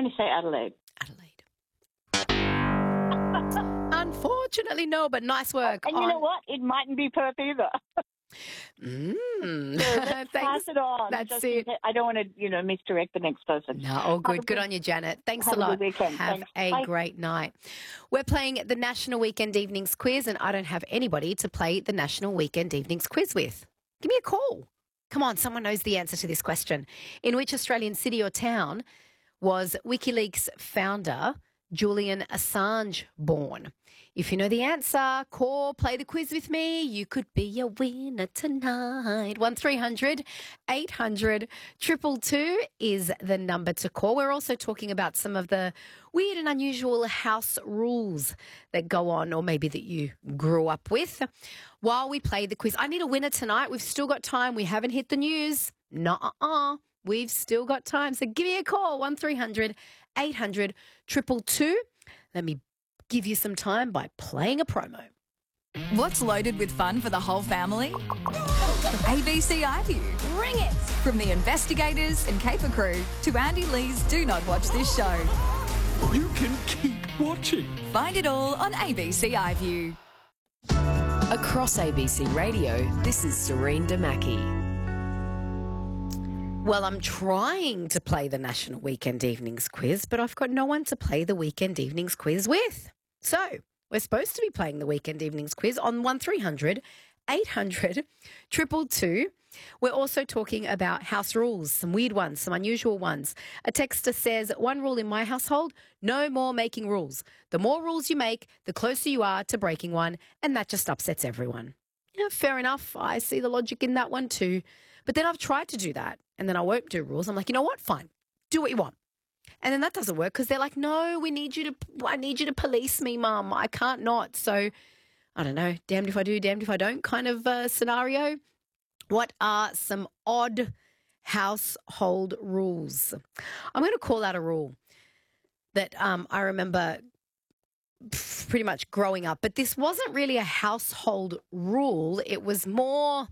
going to say Adelaide. Adelaide. Unfortunately, no, but nice work. And you know what? It mightn't be Perth either. So let's pass it on. That's it. I don't want to, misdirect the next person. No, all good. Good on you, Janet. Thanks a lot. Have a good weekend. Have a Bye. great night. We're playing the National Weekend Evenings Quiz, and I don't have anybody to play the National Weekend Evenings Quiz with. Give me a call. Come on, someone knows the answer to this question. In which Australian city or town was WikiLeaks founder Julian Assange born? If you know the answer, call, play the quiz with me. You could be a winner tonight. 1300 800 222 is the number to call. We're also talking about some of the weird and unusual house rules that go on, or maybe that you grew up with, while we play the quiz. I need a winner tonight. We've still got time. We haven't hit the news. Nuh-uh. We've still got time. So give me a call, 1300 800 222. Let me give you some time by playing a promo. What's loaded with fun for the whole family? ABC iView. Bring it! From the investigators and caper crew to Andy Lee's Do Not Watch This Show. You can keep watching. Find it all on ABC iView. Across ABC Radio, this is Serene Damaki. Well, I'm trying to play the National Weekend Evenings Quiz, but I've got no one to play the Weekend Evenings Quiz with. So we're supposed to be playing the Weekend Evenings Quiz on 1300 800 222. We're also talking about house rules, some weird ones, some unusual ones. A texter says, one rule in my household, no more making rules. The more rules you make, the closer you are to breaking one, and that just upsets everyone. Fair enough. I see the logic in that one too. But then I've tried to do that, and then I won't do rules. I'm like, you know what? Fine. Do what you want. And then that doesn't work because they're like, no, I need you to police me, Mum. I can't not. So, I don't know, damned if I do, damned if I don't kind of scenario. What are some odd household rules? I'm going to call out a rule that I remember pretty much growing up. But this wasn't really a household rule. It was more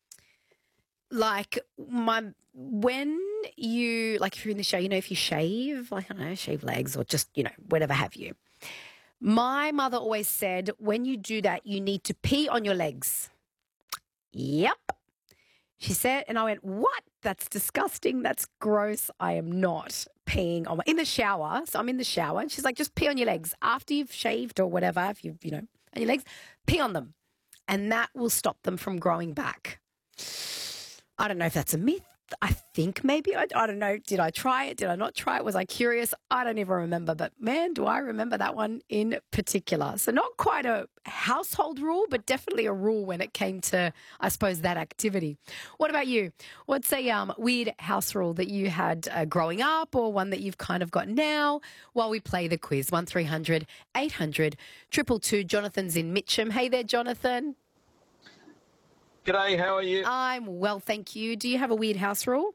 like when you, like if you're in the show, if you shave, like, I don't know, shave legs or just, whatever have you. My mother always said, when you do that, you need to pee on your legs. Yep. She said, and I went, what? That's disgusting. That's gross. I am not peeing in the shower. So I'm in the shower and she's like, just pee on your legs after you've shaved or whatever. If you've, on your legs, pee on them. And that will stop them from growing back. I don't know if that's a myth. I think maybe, I don't know. Did I try it? Did I not try it? Was I curious? I don't even remember. But man, do I remember that one in particular. So not quite a household rule, but definitely a rule when it came to, I suppose, that activity. What about you? What's a weird house rule that you had growing up, or one that you've kind of got now while we play the quiz? 1300 800 222. Jonathan's in Mitcham. Hey there, Jonathan. G'day, how are you? I'm well, thank you. Do you have a weird house rule?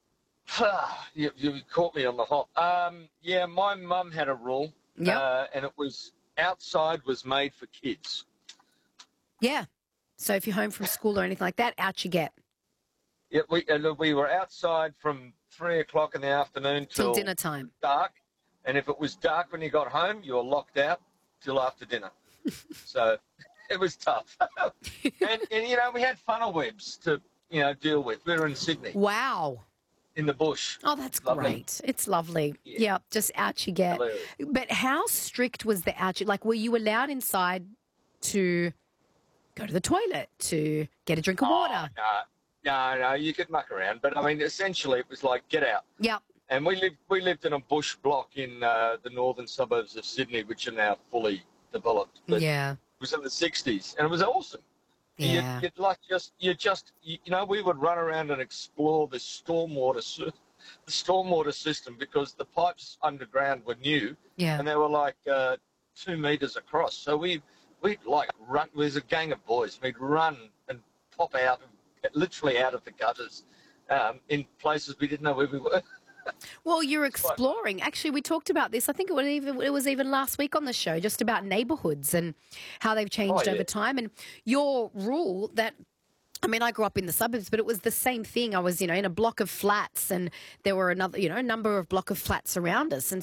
you caught me on the hop. Yeah, my mum had a rule, and it was outside was made for kids. Yeah. So if you're home from school or anything like that, out you get. Yeah, we were outside from 3 o'clock in the afternoon till dinner time. Dark, and if it was dark when you got home, you were locked out till after dinner. So it was tough. and we had funnel webs to, deal with. We were in Sydney. Wow. In the bush. Oh, that's lovely. Great. It's lovely. Yeah, just out you get. Hilarious. But how strict was the out you? Like, were you allowed inside to go to the toilet, to get a drink of water? No, you could muck around. But, essentially it was like, get out. Yep. And we lived in a bush block in the northern suburbs of Sydney, which are now fully developed. But It was in the 60s, and it was awesome. Yeah. We would run around and explore the stormwater system because the pipes underground were new, and they were like 2 meters across. So we'd like run. There's a gang of boys. We'd run and pop out, literally out of the gutters, in places we didn't know where we were. Well, you're exploring. Actually, we talked about this. I think it was even last week on the show, just about neighbourhoods and how they've changed over time. And your rule that, I grew up in the suburbs, but it was the same thing. I was, in a block of flats, and there were a number of block of flats around us. And